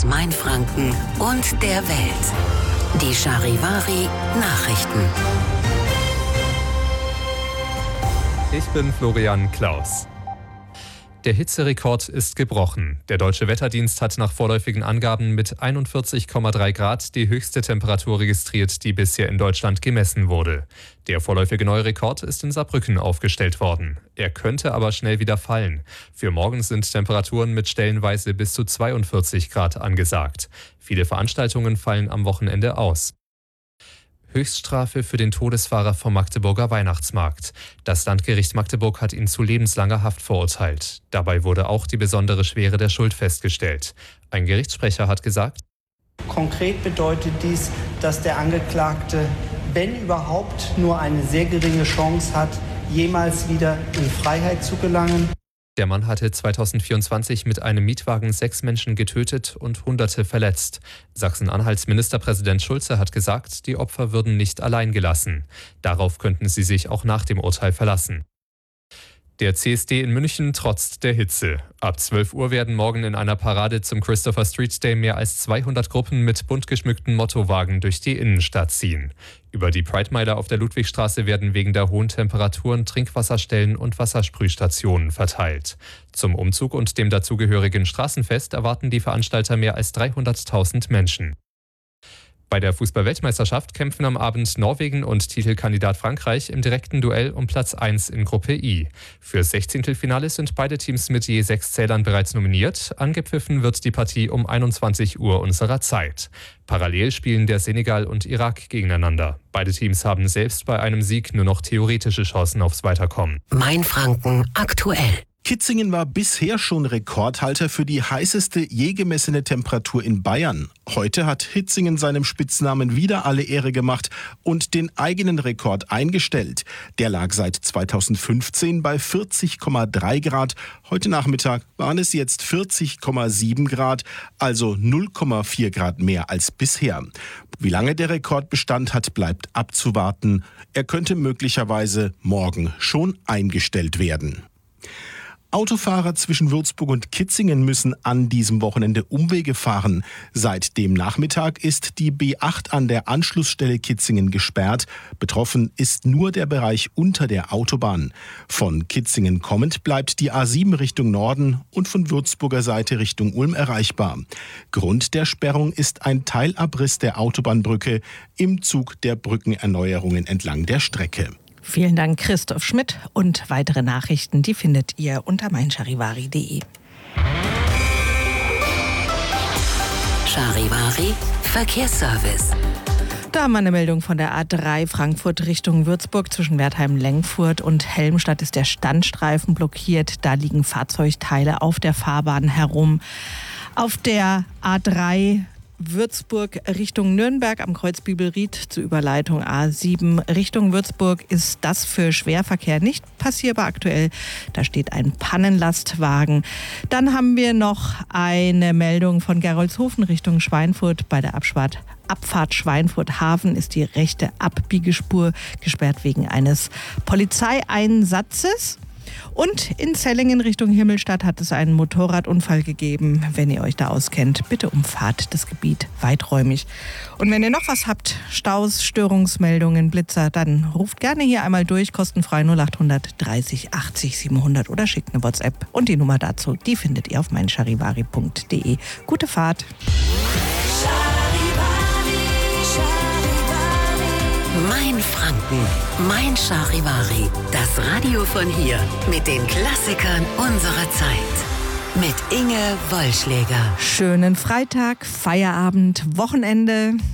aus Mainfranken und der Welt. Die Charivari Nachrichten. Ich bin Florian Klaus. Der Hitzerekord ist gebrochen. Der Deutsche Wetterdienst hat nach vorläufigen Angaben mit 41,3 Grad die höchste Temperatur registriert, die bisher in Deutschland gemessen wurde. Der vorläufige neue Rekord ist in Saarbrücken aufgestellt worden. Er könnte aber schnell wieder fallen. Für morgen sind Temperaturen mit stellenweise bis zu 42 Grad angesagt. Viele Veranstaltungen fallen am Wochenende aus. Höchststrafe für den Todesfahrer vom Magdeburger Weihnachtsmarkt. Das Landgericht Magdeburg hat ihn zu lebenslanger Haft verurteilt. Dabei wurde auch die besondere Schwere der Schuld festgestellt. Ein Gerichtssprecher hat gesagt: Konkret bedeutet dies, dass der Angeklagte, wenn überhaupt, nur eine sehr geringe Chance hat, jemals wieder in Freiheit zu gelangen. Der Mann hatte 2024 mit einem Mietwagen 6 Menschen getötet und Hunderte verletzt. Sachsen-Anhalts Ministerpräsident Schulze hat gesagt, die Opfer würden nicht allein gelassen. Darauf könnten sie sich auch nach dem Urteil verlassen. Der CSD in München trotzt der Hitze. Ab 12 Uhr werden morgen in einer Parade zum Christopher Street Day mehr als 200 Gruppen mit bunt geschmückten Mottowagen durch die Innenstadt ziehen. Über die Pride-Meile auf der Ludwigstraße werden wegen der hohen Temperaturen Trinkwasserstellen und Wassersprühstationen verteilt. Zum Umzug und dem dazugehörigen Straßenfest erwarten die Veranstalter mehr als 300.000 Menschen. Bei der Fußball-Weltmeisterschaft kämpfen am Abend Norwegen und Titelkandidat Frankreich im direkten Duell um Platz 1 in Gruppe I. Für 16. sind beide Teams mit je 6 Zählern bereits nominiert. Angepfiffen wird die Partie um 21 Uhr unserer Zeit. Parallel spielen der Senegal und Irak gegeneinander. Beide Teams haben selbst bei einem Sieg nur noch theoretische Chancen aufs Weiterkommen. Mainfranken aktuell. Kitzingen war bisher schon Rekordhalter für die heißeste je gemessene Temperatur in Bayern. Heute hat Hitzingen seinem Spitznamen wieder alle Ehre gemacht und den eigenen Rekord eingestellt. Der lag seit 2015 bei 40,3 Grad. Heute Nachmittag waren es jetzt 40,7 Grad, also 0,4 Grad mehr als bisher. Wie lange der Rekord Bestand hat, bleibt abzuwarten. Er könnte möglicherweise morgen schon eingestellt werden. Autofahrer zwischen Würzburg und Kitzingen müssen an diesem Wochenende Umwege fahren. Seit dem Nachmittag ist die B8 an der Anschlussstelle Kitzingen gesperrt. Betroffen ist nur der Bereich unter der Autobahn. Von Kitzingen kommend bleibt die A7 Richtung Norden und von Würzburger Seite Richtung Ulm erreichbar. Grund der Sperrung ist ein Teilabriss der Autobahnbrücke im Zug der Brückenerneuerungen entlang der Strecke. Vielen Dank, Christoph Schmidt. Und weitere Nachrichten, die findet ihr unter meincharivari.de. Charivari Verkehrsservice. Da haben wir eine Meldung von der A3 Frankfurt Richtung Würzburg. Zwischen Wertheim-Lengfurt und Helmstadt ist der Standstreifen blockiert. Da liegen Fahrzeugteile auf der Fahrbahn herum. Auf der A3 Würzburg Richtung Nürnberg am Kreuz Bibelried zur Überleitung A7 Richtung Würzburg ist das für Schwerverkehr nicht passierbar aktuell. Da steht ein Pannenlastwagen. Dann haben wir noch eine Meldung von Gerolzhofen Richtung Schweinfurt. Bei der Abfahrt Schweinfurt-Hafen ist die rechte Abbiegespur gesperrt wegen eines Polizeieinsatzes. Und in Zellingen Richtung Himmelstadt hat es einen Motorradunfall gegeben. Wenn ihr euch da auskennt, bitte umfahrt das Gebiet weiträumig. Und wenn ihr noch was habt, Staus, Störungsmeldungen, Blitzer, dann ruft gerne hier einmal durch, kostenfrei 0800 30 80 700 oder schickt eine WhatsApp. Und die Nummer dazu, die findet ihr auf meincharivari.de. Gute Fahrt! Mainfranken, Mein Charivari, das Radio von hier mit den Klassikern unserer Zeit. Mit Inge Wollschläger. Schönen Freitag, Feierabend, Wochenende.